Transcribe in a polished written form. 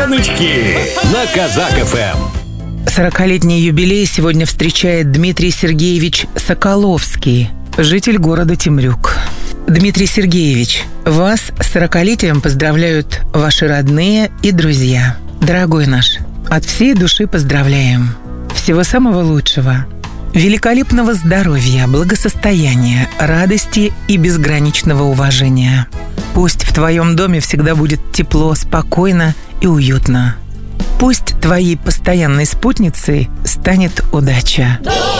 Гоночки на Казак ФМ. 40-летний юбилей сегодня встречает Дмитрий Сергеевич Соколовский, житель города Темрюк. Дмитрий Сергеевич, вас с 40-летием поздравляют ваши родные и друзья. Дорогой наш, от всей души поздравляем. Всего самого лучшего. Великолепного здоровья, благосостояния, радости и безграничного уважения. Пусть в твоем доме всегда будет тепло, спокойно и уютно. Пусть твоей постоянной спутницей станет удача.